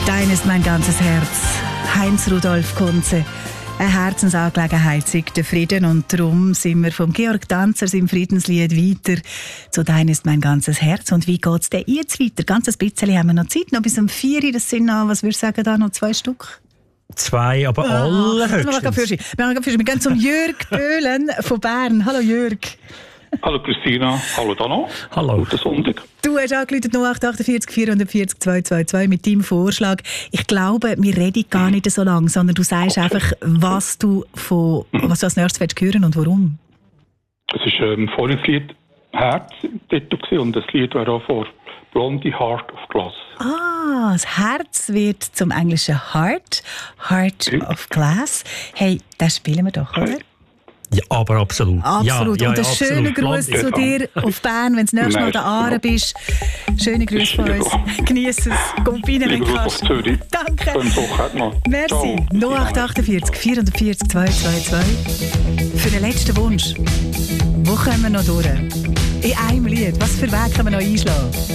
Dein ist mein ganzes Herz. Heinz Rudolf Kunze. Eine Herzensangelegenheit sei der Frieden und darum sind wir vom Georg Danzer im Friedenslied weiter zu «Dein ist mein ganzes Herz». Und wie geht es denn jetzt weiter? Ganz ein bisschen haben wir noch Zeit, noch bis um 4 Uhr. Das sind noch, was würdest du sagen, da noch 2 Stück? 2, aber allerhöchstens. Wir gehen zum Jürg Böhlen von Bern. Hallo Jürg. Hallo Christina, hallo Dano. Hallo. Guten Sonntag. Du hast angerufen 0848 440 222 mit deinem Vorschlag. Ich glaube, wir reden gar nicht so lange, sondern du sagst einfach, was du als nächstes hören und warum. Es ist vorhin das Lied «Herz» im Titel und das Lied wäre auch vor «Blondie Heart of Glass». Ah, das Herz wird zum englischen Heart of Glass. Hey, das spielen wir doch, oder? Ja, aber absolut. Absolut. Ja, und einen schönen Gruß zu dir auf Bern, wenn du das nächste Mal da Aare bist. Schöne Grüße von uns. Genieß es. Komm rein, wenn du kannst. Danke. Merci. 0848 440 222. Für den letzten Wunsch. Wo kommen wir noch durch? In einem Lied. Was für Weg können wir noch einschlagen?